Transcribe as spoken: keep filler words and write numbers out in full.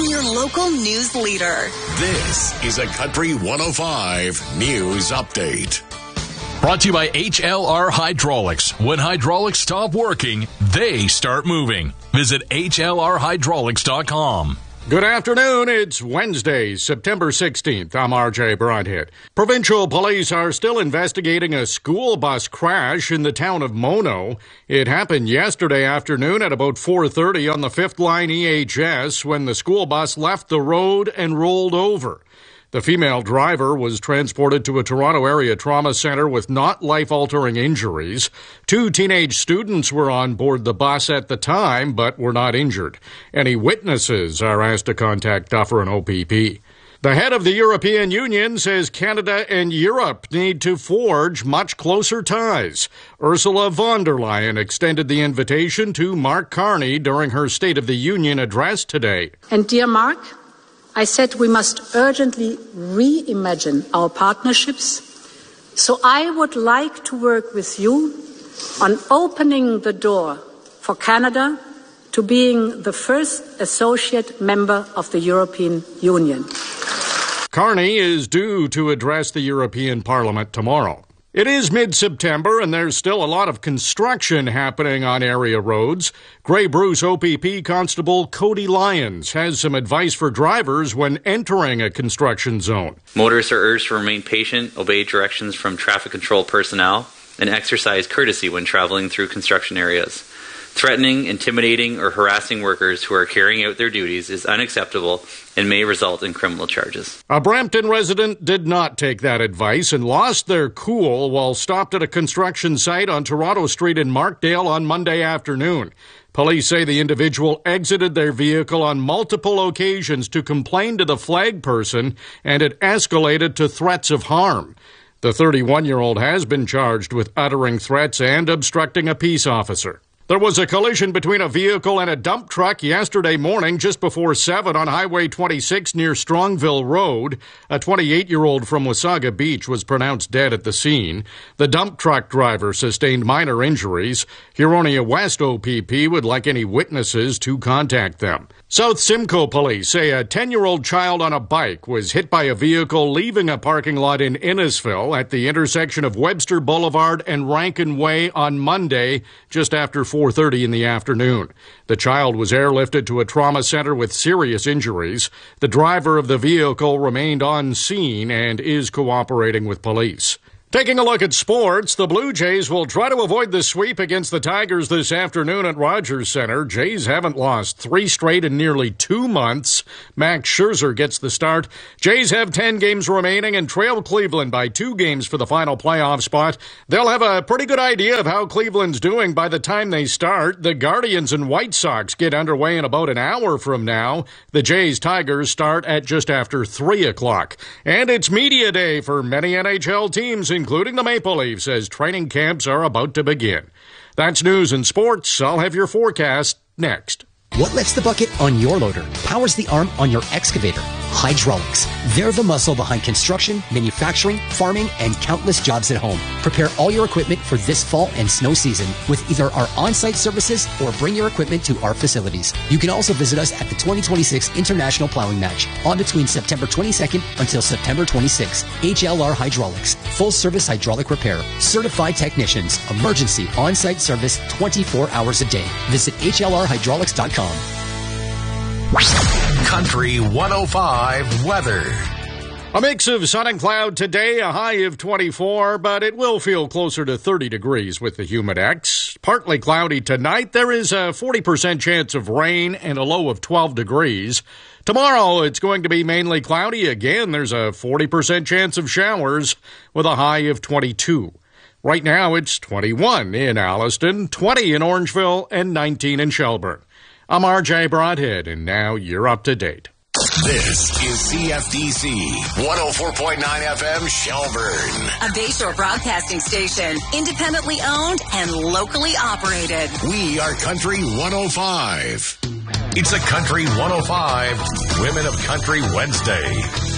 I'm your local news leader. This is a Country one oh five News Update. Brought to you by H L R Hydraulics. When hydraulics stop working, they start moving. Visit H L R hydraulics dot com. Good afternoon. It's Wednesday, September sixteenth. I'm R J Broadhead. Provincial police are still investigating a school bus crash in the town of Mono. It happened yesterday afternoon at about four thirty on the fifth Line E H S when the school bus left the road and rolled over. The female driver was transported to a Toronto area trauma center with not life-altering injuries. Two teenage students were on board the bus at the time, but were not injured. Any witnesses are asked to contact Dufferin O P P. The head of the European Union says Canada and Europe need to forge much closer ties. Ursula von der Leyen extended the invitation to Mark Carney during her State of the Union address today. And dear Mark, I said we must urgently reimagine our partnerships. So I would like to work with you on opening the door for Canada to being the first associate member of the European Union. Carney is due to address the European Parliament tomorrow. It is mid-September, and there's still a lot of construction happening on area roads. Grey Bruce O P P Constable Cody Lyons has some advice for drivers when entering a construction zone. Motorists are urged to remain patient, obey directions from traffic control personnel, and exercise courtesy when traveling through construction areas. Threatening, intimidating, or harassing workers who are carrying out their duties is unacceptable and may result in criminal charges. A Brampton resident did not take that advice and lost their cool while stopped at a construction site on Toronto Street in Markdale on Monday afternoon. Police say the individual exited their vehicle on multiple occasions to complain to the flag person, and it escalated to threats of harm. The thirty-one-year-old has been charged with uttering threats and obstructing a peace officer. There was a collision between a vehicle and a dump truck yesterday morning just before seven on Highway twenty-six near Strongville Road. A twenty-eight-year-old from Wasaga Beach was pronounced dead at the scene. The dump truck driver sustained minor injuries. Huronia West O P P would like any witnesses to contact them. South Simcoe police say a ten-year-old child on a bike was hit by a vehicle leaving a parking lot in Innisfil at the intersection of Webster Boulevard and Rankin Way on Monday, just after four thirty in the afternoon. The child was airlifted to a trauma center with serious injuries. The driver of the vehicle remained on scene and is cooperating with police. Taking a look at sports, the Blue Jays will try to avoid the sweep against the Tigers this afternoon at Rogers Center. Jays haven't lost three straight in nearly two months. Max Scherzer gets the start. Jays have ten games remaining and trail Cleveland by two games for the final playoff spot. They'll have a pretty good idea of how Cleveland's doing by the time they start. The Guardians and White Sox get underway in about an hour from now. The Jays-Tigers start at just after three o'clock. And it's media day for many N H L teams, including the Maple Leafs, as training camps are about to begin. That's news and sports. I'll have your forecast next. What lifts the bucket on your loader? Powers the arm on your excavator? Hydraulics. They're the muscle behind construction, manufacturing, farming, and countless jobs at home. Prepare all your equipment for this fall and snow season with either our on-site services or bring your equipment to our facilities. You can also visit us at the twenty twenty-six International Plowing Match on between September twenty-second until September twenty-sixth. H L R Hydraulics. Full-service hydraulic repair. Certified technicians. Emergency on-site service twenty-four hours a day. Visit H L R hydraulics dot com. Country one oh five weather. A mix of sun and cloud today, a high of twenty-four, but it will feel closer to thirty degrees with the Humidex. Partly cloudy tonight. There is a forty percent chance of rain and a low of twelve degrees. Tomorrow, it's going to be mainly cloudy. Again, there's a forty percent chance of showers with a high of twenty-two. Right now, it's twenty-one in Alliston, twenty in Orangeville, and nineteen in Shelburne. I'm R J Broadhead, and now you're up to date. This is C F D C one oh four point nine F M Shelburne. A Bayshore broadcasting station, independently owned and locally operated. We are Country one oh five. It's a Country one oh five Women of Country Wednesday.